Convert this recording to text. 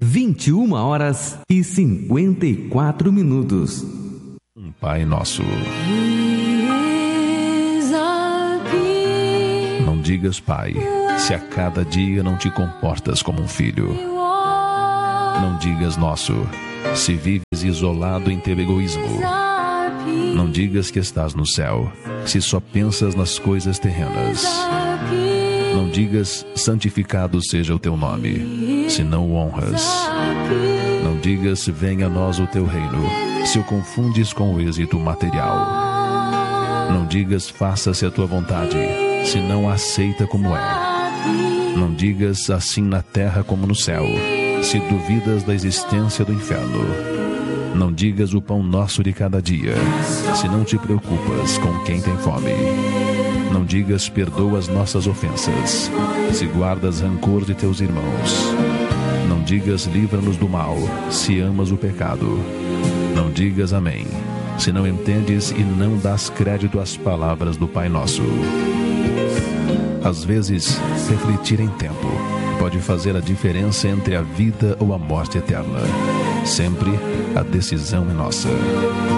21h54. Pai Nosso. Não digas Pai, se a cada dia não te comportas como um filho. Não digas Nosso, se vives isolado em teu egoísmo. Não digas que estás no céu, se só pensas nas coisas terrenas. Não digas santificado seja o teu nome, se não o honras. Não digas venha a nós o teu reino, se o confundes com o êxito material. Não digas faça-se a tua vontade, se não a aceita como é. Não digas assim na terra como no céu, se duvidas da existência do inferno. Não digas o pão nosso de cada dia, se não te preocupas com quem tem fome. Não digas perdoa as nossas ofensas, se guardas rancor de teus irmãos. Não digas livra-nos do mal, se amas o pecado. Não digas amém, se não entendes e não dás crédito às palavras do Pai Nosso. Às vezes, refletir em tempo pode fazer a diferença entre a vida ou a morte eterna. Sempre a decisão é nossa.